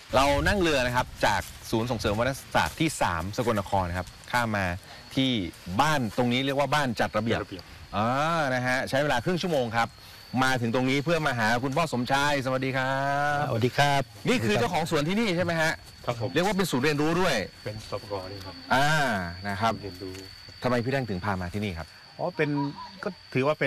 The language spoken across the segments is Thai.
เรานั่งเรือนะครับจากศูนย์ส่งเสริมวัฒนศาสตร์ที่3สกลนครนะครับข้ามมาที่บ้านตรงนี้เรียกว่าบ้านจัดระเบียบนะฮะใช้เวลาครึ่งชั่วโมงครับมาถึงตรงนี้เพื่อมาหาคุณพ่อสมชายสวัสดีครับสวัสดีครับนี่คือเจ้าของสวนที่นี่ใช่ไหมฮะครับผมเรียกว่าเป็นศูนย์เรียนรู้ด้วยเป็นสปกนี่ครับนะครับเรียนรู้ทำไมพี่แดงถึงพามาที่นี่ครับเป็นก็ถือว่า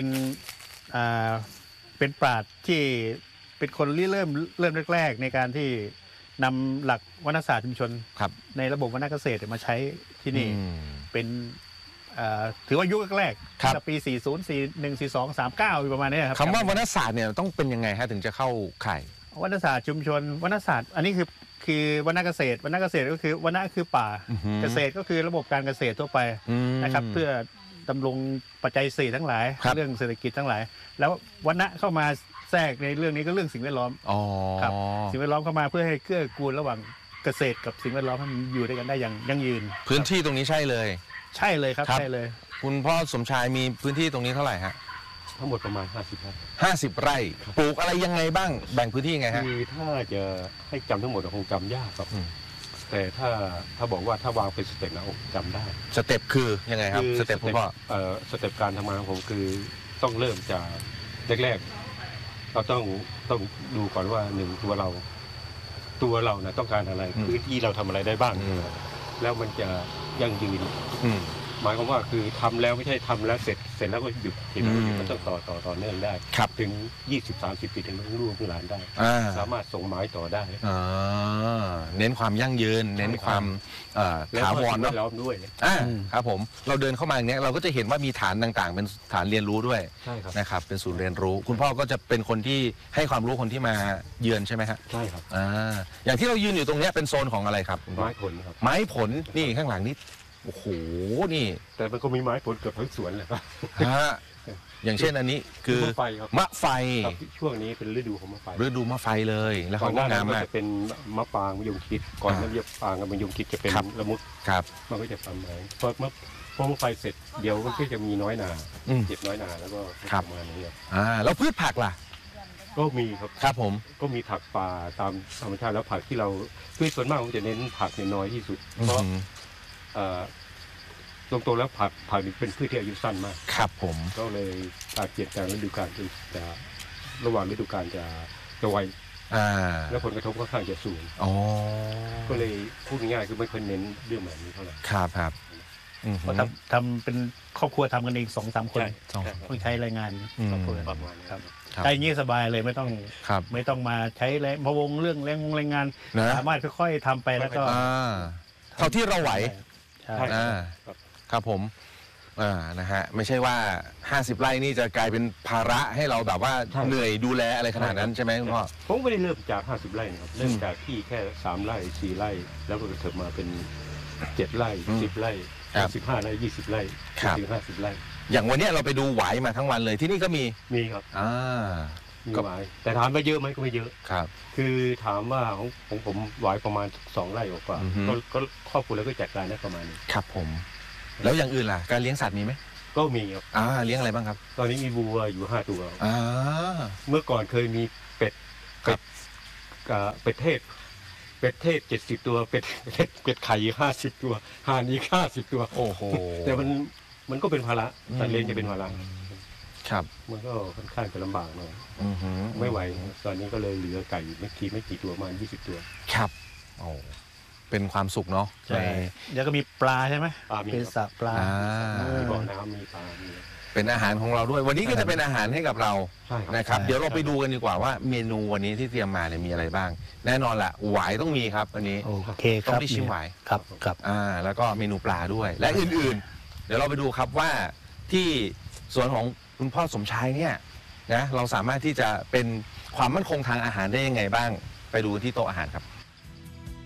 เป็นปราชญ์ที่เป็นคนเริ่มแรกๆในการที่นำหลักวรรณศาสตร์ชุมชนในระบบวรรณเกษตรมาใช้ที่นี่เป็นถือว่ายุคแรกๆปี40 41 42 39ประมาณนี้ครับคำว่าวรรณศาสตร์เนี่ยต้องเป็นยังไงฮะถึงจะเข้าข่ายวรรณศาสตร์ชุมชนวรรณศาสตร์อันนี้คือวรรณเกษตรวรรณเกษตรก็คือวรรณะคือป่าเกษตรก็คือระบบการเกษตรทั่วไปนะครับเพื่อดำรงปัจจัย4ทั้งหลายเรื่องเศรษฐกิจทั้งหลายแล้ววรรณะเข้ามาแทรกในเรื่องนี้ก็เรื่องสิ่งแวดล้อมครับสิ่งแวดล้อมเข้ามาเพื่อให้เกื้อกูลระหว่างเกษตรกับสิ่งแวดล้อมให้มันอยู่ด้วยกันได้อย่างยั่งยืนพื้นที่ตรงนี้ใช่เลยครับใช่เลยคุณพ่อสมชายมีพื้นที่ตรงนี้เท่าไหร่ฮะทั้งหมดประมาณ50 ไร่ 50 ไร่ปลูกอะไรยังไงบ้างแบ่งพื้นที่ยังไงฮะคือถ้าจะให้จำทั้งหมดคงจำยากครับแต่ถ้าบอกว่าถ้าวางเป็นสเต็ปนะจำได้สเต็ปคือยังไงครับสเต็ปคุณพ่อสเต็ปการทำงานของผมคือต้องเริ่มจากแรกๆเราต้องดูก่อนว่า1ตัวเรานะต้องการอะไรพื้นที่เราทำอะไรได้บ้างแล้วมันจะยั่งยืนหมายความว่าคือทำแล้วไม่ใช่ทำแล้วเสร็จแล้วก็หยุดทีนี้มันต้องต่อเนื่องได้ถึง20-30 ปีถึงลูกหลานได้สามารถส่งไม้ต่อได้เน้นความยั่งยืนเน้นความถาวรเนาะด้วยครับผมเราเดินเข้ามาอย่างนี้เราก็จะเห็นว่ามีฐานต่างๆเป็นฐานเรียนรู้ด้วยนะครับเป็นศูนย์เรียนรู้คุณพ่อก็จะเป็นคนที่ให้ความรู้คนที่มาเยือนใช่ไหมฮะใช่ครับอย่างที่เรายืนอยู่ตรงนี้เป็นโซนของอะไรครับไม้ผลครับไม้ผลนี่ข้างหลังนี่โอ้โหนี่แต่มันก็มีไม้ผลเกือบทั้งสวนเลยครับอย่างเช่นอันนี้คือมะไฟช่วงนี้เป็นฤดูของมะไฟเลยแล้วเขาก็งามมากจะเป็นมะปางมะยมคิดก่อนมะยมปางกับมะยมคิดจะเป็นละมุดมันก็จะทำไม้พอมะไฟเสร็จเดี๋ยวก็จะมีน้อยนาเก็บน้อยนาแล้วก็ประมาณนี้แล้วพืชผักล่ะก็มีครับครับผมก็มีผักป่าตามธรรมชาติแล้วผักที่เราคือส่วนมากผมจะเน้นผักน้อยที่สุดเพราะตรงๆแล้วผักนี่เป็นพืชที่อายุสั้นมากครับผมก็เลยการเปลี่ยนแปลงฤดูกาลจะระหว่างฤดูกาลจะไวแล้วผลกระทบค่อนข้างจะสูงก็เลยพูดง่ายๆคือไม่ค่อยเน้นเรื่องแบบนี้เท่าไหร่ครับทำเป็นครอบครัวทำกันเอง2-3 คนต้องใช้แรงงานครอบครัวประมาณครับใช้งี้สบายเลยไม่ต้องมาใช้พะวงเรื่องแรงงานสามารถค่อยๆทำไปแล้วก็เท่าที่เราไหวครับผมนะฮะไม่ใช่ว่า50 ไร่นี่จะกลายเป็นภาระให้เราแบบว่าเหนื่อยดูแลอะไรขนาดนั้นใช่ไหมคุณพ่อผมไม่ได้เริ่มจาก50 ไร่นะครับเริ่มจากที่แค่3 ไร่ 4 ไร่แล้วก็เถิดมาเป็น7 ไร่ 10 ไร่15 ไร่ 20 ไร่ถึง50 ไร่อย่างวันนี้เราไปดูหวายมาทั้งวันเลยที่นี่ก็มีครับมีหวายแต่ถามว่าเยอะไหมก็ไม่เยอะครับคือถามว่าของผมหวายประมาณ2 ไร่กว่าก็ครอบครัวแล้วก็จัดการได้ประมาณนี้ครับผมแล้วอย่างอื่นล่ะการเลี้ยงสัตว์มีไหมก็มีครับเลี้ยงอะไรบ้างครับตอนนี้มีวัวอยู่5 ตัวเมื่อก่อนเคยมีเป็ดเทศ70 ตัวเป็ดไข่50 ตัวห่านอีก50 ตัวโอ้โหแต่มันก็เป็นภาระสัตว์เลี้ยงจะเป็นภาระครับมันก็ค่อนข้างจะลำบากหน่อยไม่ไหวตอนนี้ก็เลยเหลือไก่ไม่กี่ตัวมา20 ตัวครับโอ้เป็นความสุขเนาะใช่เดี๋ยวก็มีปลาใช่ไหมเป็นสระปลามีบ่อน้ำมีปลาเป็นอาหารของเราด้วยวันนี้ก็จะเป็นอาหารให้กับเรานะครับเดี๋ยวเราไปดูกันดีกว่าว่าเมนูวันนี้ที่เตรียมมาเนี่ยมีอะไรบ้างแน่นอนแหละหวายต้องมีครับอันนี้โอเคต้องได้ชิมหวายครับแล้วก็เมนูปลาด้วยและอื่นๆเดี๋ยวเราไปดูครับว่าที่สวนของคุณพ่อสมชายเนี่ยนะเราสามารถที่จะเป็นความมั่นคงทางอาหารได้ยังไงบ้างไปดูที่โต๊ะอาหารครับ